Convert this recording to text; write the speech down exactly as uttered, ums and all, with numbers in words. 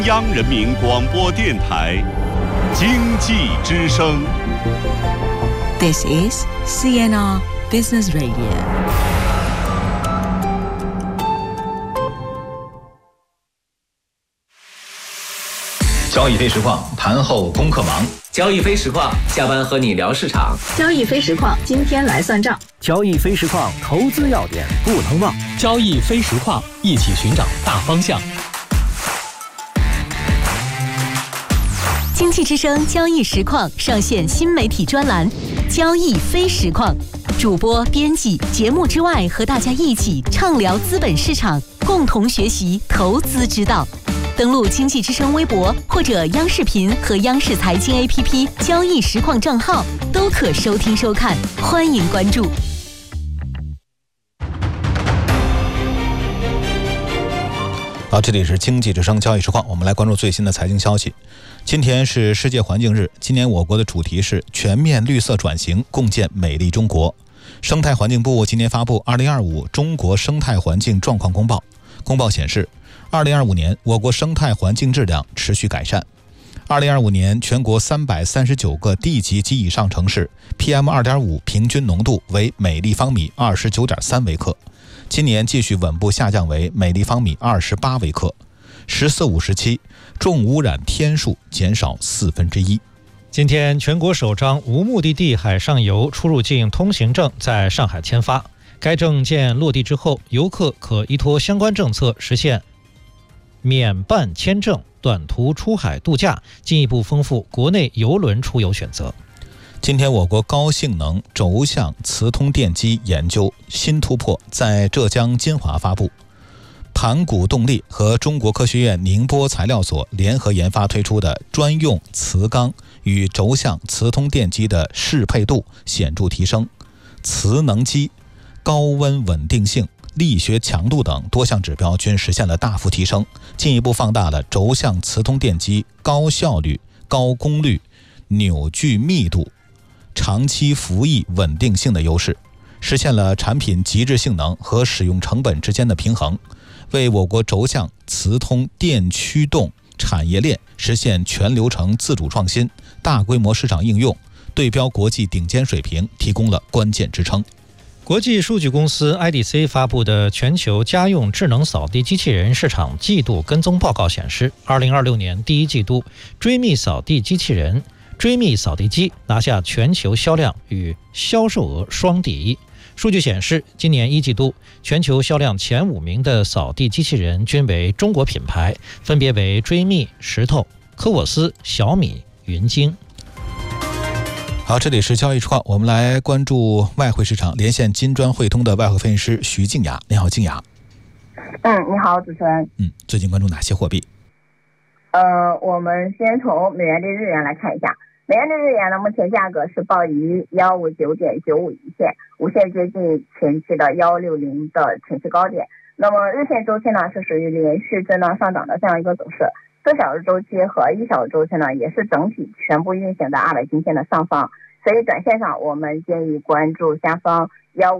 央人民广播电台经济之声。 This is C N R Business Radio。 交易非实况，盘后功课忙。 交易非实况，下班和你聊市场。 交易非实况，今天来算账。 交易非实况，投资要点不能忘。 交易非实况，一起寻找大方向。 经济之声交易实况上线新媒体专栏《交易非实况》，主播、编辑节目之外，和大家一起畅聊资本市场，共同学习投资之道。登录经济之声微博或者央视频和央视财经 A P P 交易实况账号，都可收听收看，欢迎关注。 好，这里是经济之声交易实况，我们来关注最新的财经消息。今天是世界环境日，今年我国的主题是全面绿色转型，共建美丽中国。生态环境部今年发布《二零二五中国生态环境状况公报》，公报显示，二零二五年我国生态环境质量持续改善。二零二五年全国三百三十九个地级及以上城市 P M 二点五 平均浓度为每立方米 二十九点三 微克，今年继续稳步下降为每立方米二十八微克。十四五时期重污染天数减少四分之一。 今天全国首张无目的地海上游出入境通行证在上海签发，该证件落地之后，游客可依托相关政策实现免办签证、短途出海度假，进一步丰富国内邮轮出游选择。 今天我国高性能轴向磁通电机研究新突破在浙江金华发布，盘古动力和中国科学院宁波材料所联合研发推出的专用磁钢与轴向磁通电机的适配度显著提升，磁能机高温稳定性、力学强度等多项指标均实现了大幅提升，进一步放大了轴向磁通电机高效率、高功率、扭矩密度、长期服役稳定性的优势，实现了产品极致性能和使用成本之间的平衡，为我国轴向磁通电驱动产业链实现全流程自主创新、大规模市场应用、对标国际顶尖水平提供了关键支撑。 国际数据公司 I D C 发布的全球家用智能扫地机器人市场季度跟踪报告显示，二零二六年第一季度追觅扫地机器人、追觅扫地机拿下全球销量与销售额双第一。数据显示，今年一季度全球销量前五名的扫地机器人均为中国品牌，分别为追觅、石头、科沃斯、小米、云鲸。 好，这里是交易实况，我们来关注外汇市场，连线金砖汇通的外汇分析师徐静雅。你好，静雅。 嗯，你好，主持人。 嗯，最近关注哪些货币？ 呃，我们先从美元对日元来看一下。美元对日元呢，目前价格是报于幺五九点九五一线，无限接近前期的幺六零的前期高点。那么日线周期呢，是属于连续震荡上涨的这样一个走势。四小时周期和一小时周期呢，也是整体全部运行的二百均线的上方，所以短线上我们建议关注下方幺